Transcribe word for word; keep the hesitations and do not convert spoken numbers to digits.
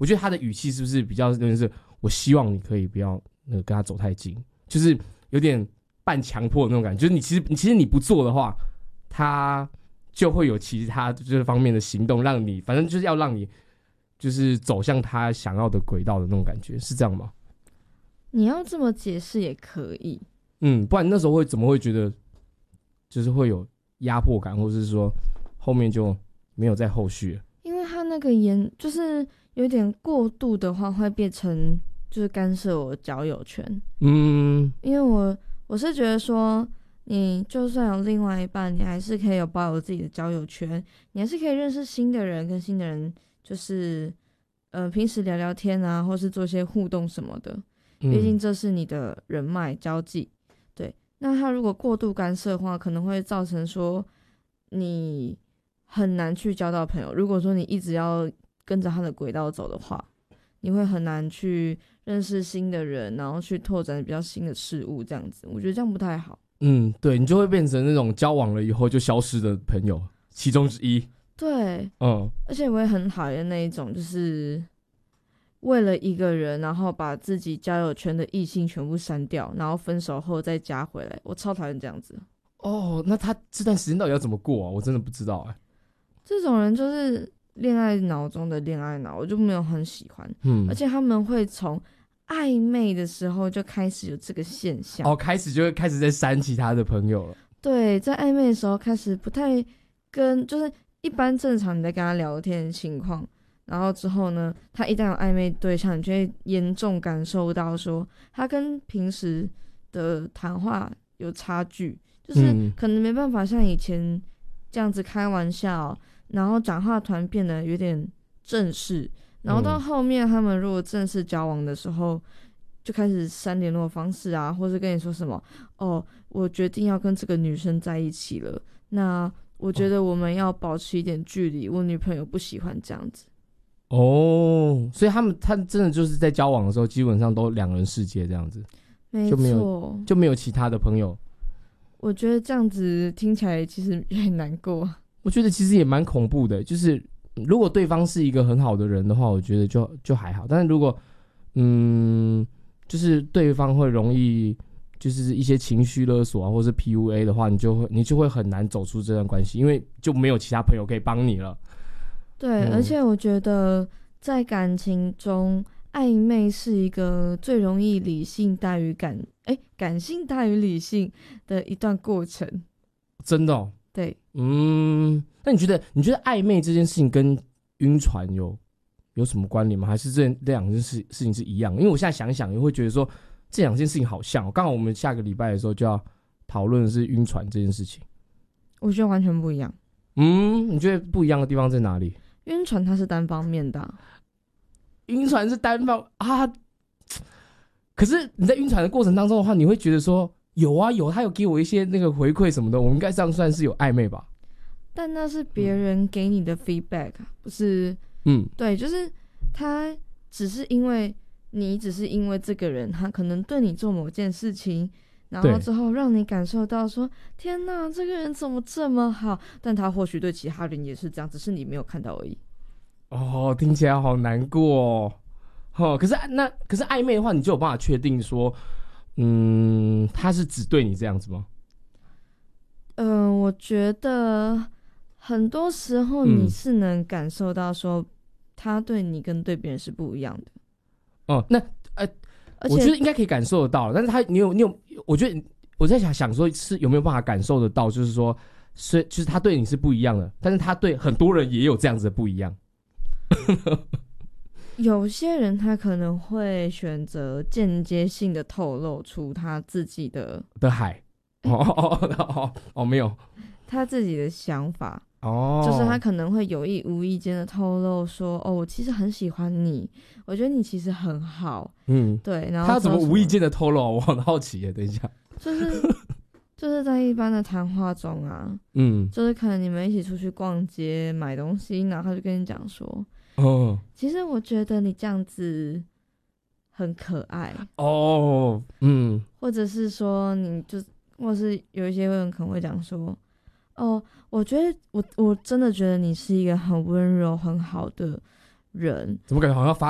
我觉得他的语气是不是比较就是我希望你可以不要那个跟他走太近，就是有点半强迫的那种感觉，就是你其实其实你不做的话，他就会有其他这方面的行动，让你反正就是要让你就是走向他想要的轨道的那种感觉，是这样吗？ 你要这么解释也可以。 嗯，不然那时候会怎么会觉得就是会有压迫感，或是说后面就没有再后续了？ 因为他那个严就是有点过度的话，会变成就是干涉我交友圈。嗯，因为我我是觉得说，你就算有另外一半，你还是可以有保有自己的交友圈，你还是可以认识新的人，跟新的人就是呃平时聊聊天啊，或是做些互动什么的。毕竟这是你的人脉交际。对，那他如果过度干涉的话，可能会造成说你很难去交到朋友。如果说你一直要跟着他的轨道走的话，你会很难去认识新的人，然后去拓展比较新的事物，这样子，我觉得这样不太好。嗯， 对，你就会变成那种交往了以后就消失的朋友其中之一。 对，嗯，而且我也很讨厌那一种，就是为了一个人，然后把自己交友圈的异性全部删掉，然后分手后再加回来，我超讨厌这样子。 哦，那他这段时间到底要怎么过啊？我真的不知道哎、欸。 这种人就是恋爱脑中的恋爱脑，我就没有很喜欢。嗯，而且他们会从暧昧的时候就开始有这个现象。 哦，开始就会开始在删其他的朋友了。 对，在暧昧的时候开始不太跟，就是一般正常你在跟他聊天的情况。然后之后呢，他一旦有暧昧对象，你就会严重感受到说他跟平时的谈话有差距，就是可能没办法像以前这样子开玩笑，然后讲话突然变得有点正式，然后到后面他们如果正式交往的时候，就开始删联络方式啊，或是跟你说什么哦，我决定要跟这个女生在一起了，那我觉得我们要保持一点距离，我女朋友不喜欢这样子。 哦，所以他们他真的就是在交往的时候，基本上都两人世界这样子， 没错， 就没有就没有其他的朋友。 我觉得这样子听起来其实有点难过。 我觉得其实也蛮恐怖的，就是如果对方是一个很好的人的话，我觉得就就还好。但是如果嗯，就是对方会容易就是一些情绪勒索啊，或是 P U A 的话，你就会你就会很难走出这段关系，因为就没有其他朋友可以帮你了。 对、嗯，而且我觉得在感情中，暧昧是一个最容易理性大于感，哎，感性大于理性的一段过程。 真的哦？ 对， 嗯，那你觉得你觉得暧昧这件事情跟晕船有有什么关联吗？还是这这两件事事情是一样的？因为我现在想一想，也会觉得说这两件事情好像。刚好我们下个礼拜的时候就要讨论的是晕船这件事情。 我觉得完全不一样。 嗯，你觉得不一样的地方在哪里？ 晕船它是单方面的、啊， 晕船是单方啊。可是你在晕船的过程当中的话，你会觉得说有啊有，他有给我一些那个回馈什么的，我们应该这样算是有暧昧吧？ 但那是别人给你的 feedback，、嗯、不是？嗯，对，就是他只是因为你只是因为这个人，他可能对你做某件事情，然后之后让你感受到说天哪，这个人怎么这么好，但他或许对其他人也是这样，只是你没有看到而已。 哦，听起来好难过哦。哦，可是那可是暧昧的话，你就有办法确定说，嗯，他是只对你这样子吗？ 嗯、呃，我觉得很多时候你是能感受到说，他对你跟对别人是不一样的。 哦，那呃，我觉得应该可以感受得到，但是他你有你有，我觉得我在想想说是有没有办法感受得到，就是说，是就是他对你是不一样的，但是他对很多人也有这样子的不一样。 有些人他可能会选择间接性的透露出他自己的的海，哦哦哦哦哦，没有他自己的想法哦，就是他可能会有意无意间的透露说，哦，我其实很喜欢你，我觉得你其实很好，嗯，对，然后他怎么无意间的透露？我很好奇耶，等一下， 就是就是在一般的谈话中啊，嗯，就是可能你们一起出去逛街买东西，然后他就跟你讲说。哦，其实我觉得你这样子很可爱哦，嗯，或者是说你就，或者是有一些人可能会讲说，哦，我觉得我我真的觉得你是一个很温柔很好的人， 怎么感觉好像发